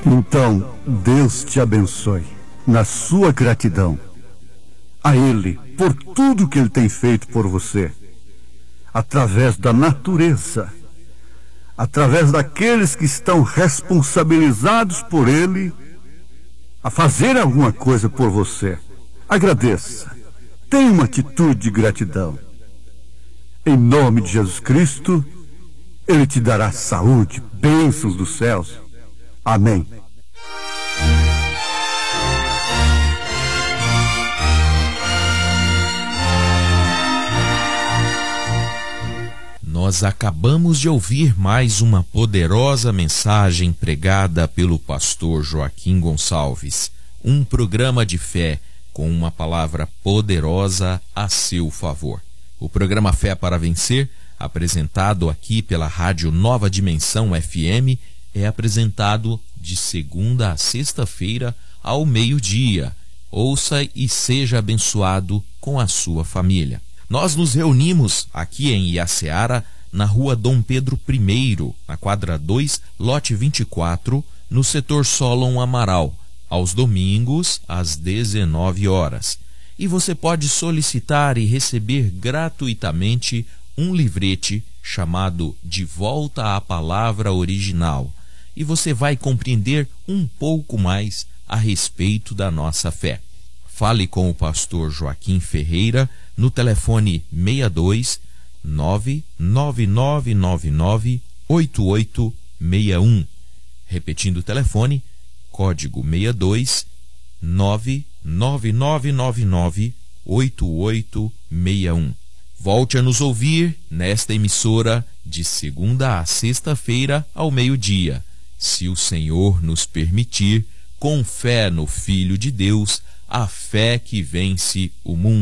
Então, Deus te abençoe na sua gratidão a Ele por tudo que Ele tem feito por você, através da natureza, através daqueles que estão responsabilizados por Ele a fazer alguma coisa por você. Agradeça. Tenha uma atitude de gratidão. Em nome de Jesus Cristo, Ele te dará saúde, bênçãos dos céus. Amém. Nós acabamos de ouvir mais uma poderosa mensagem pregada pelo pastor Joaquim Gonçalves. Um programa de fé com uma palavra poderosa a seu favor. O programa Fé para Vencer, apresentado aqui pela Rádio Nova Dimensão FM, é apresentado de segunda a sexta-feira ao meio-dia. Ouça e seja abençoado com a sua família. Nós nos reunimos aqui em Iaceara, na rua Dom Pedro I, na quadra 2, lote 24, no setor Solon Amaral, aos domingos, às 19 horas. E você pode solicitar e receber gratuitamente um livrete chamado De Volta à Palavra Original. E você vai compreender um pouco mais a respeito da nossa fé. Fale com o pastor Joaquim Ferreira no telefone 62 99999 8861. Repetindo o telefone, código 62 99999 8861. Volte a nos ouvir nesta emissora de segunda a sexta-feira ao meio-dia, se o Senhor nos permitir, com fé no Filho de Deus, a fé que vence o mundo.